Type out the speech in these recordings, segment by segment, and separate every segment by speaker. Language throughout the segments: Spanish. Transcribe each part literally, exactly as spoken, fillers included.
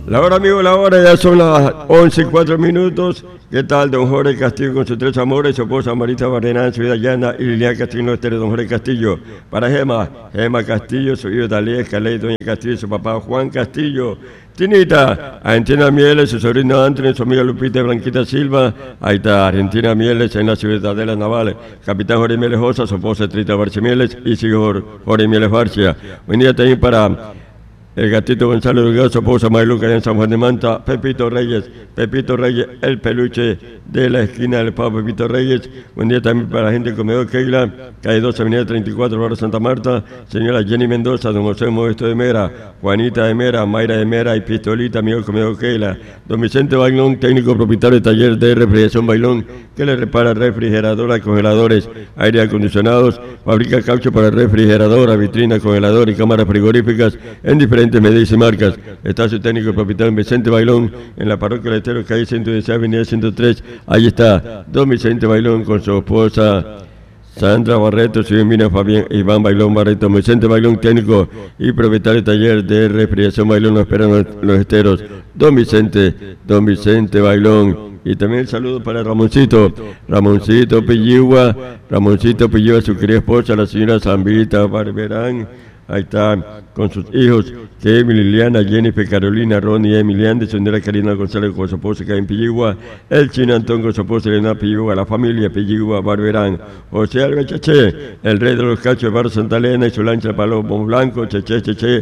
Speaker 1: La hora, amigo, la hora, ya son las once y cuatro minutos. ¿Qué tal, don Jorge Castillo con sus tres amores, su esposa Marita Barrenán, su vida llana y Lilian Castillo Estéreo, don Jorge Castillo? Para Gema, Gema Castillo, su hijo Dalí Escalé, doña Castillo, su papá Juan Castillo. Tinita, Argentina Mieles, su sobrino Anthony, su amiga Lupita Blanquita Silva. Ahí está, Argentina Mieles en la ciudad de las Navales. Capitán Jorge Mieles Josa, su esposa Trita Barcia Mieles y su hijo Jorge Mieles Barcia. Buen día también para el gatito Gonzalo Delgado, su esposa Mayluca en San Juan de Manta. Pepito Reyes, Pepito Reyes, el peluche de la esquina del Pavo Pepito Reyes. Buen día también para la gente del comedor Keila, calle dos, avenida treinta y cuatro, barrio Santa Marta. Señora Jenny Mendoza, don José Modesto de Mera, Juanita de Mera, Mayra de Mera y Pistolita, amigo del comedor Keila. Don Vicente Bailón, técnico propietario de taller de refrigeración Bailón, que le repara refrigeradoras, congeladores, aire acondicionados, fabrica caucho para refrigeradoras, vitrinas, congeladores y cámaras frigoríficas en diferentes medidas y marcas. Está su técnico propietario Vicente Bailón en la parroquia del Estero, calle ciento diez, avenida ciento tres. Ahí está don Vicente Bailón con su esposa Sandra Barreto, su hijo Fabián Iván Bailón Barreto. Vicente Bailón, técnico y propietario de taller de refrigeración Bailón, nos esperan los, los esteros. Don Vicente, don Vicente Bailón. Y también el saludo para Ramoncito, Ramoncito Pilligua, Ramoncito Pilligua, su querida esposa, la señora Zambita Barberán. Ahí está, con sus hijos, Kevin, Liliana, Jennifer, Carolina, Ronnie, Emiliano, de señora Karina González con su esposa que en Pilligua, el chino Antón con su esposa Elena Pilligua, la familia Pilligua Barberán, José Alba Cheche, el rey de los cachos de Barrio Santa Elena y su lancha Palomo Blanco, Cheche, Cheche,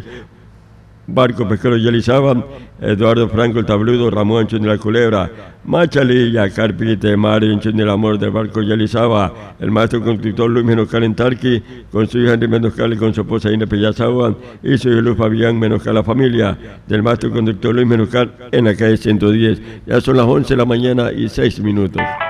Speaker 1: Barco Pesquero Yelizaba, Eduardo Franco el Tabludo, Ramón Anchón de la Culebra, Machalilla, Carpite, Mario Anchón del Amor del Barco Yelizaba, el maestro constructor Luis Menoscal en Tarqui, con su hija Henry Menoscal y con su esposa Inés Pellazagua, y su hijo Luis Fabián Menoscal, la familia del maestro constructor Luis Menoscal en la calle ciento diez. Ya son las once de la mañana y seis minutos.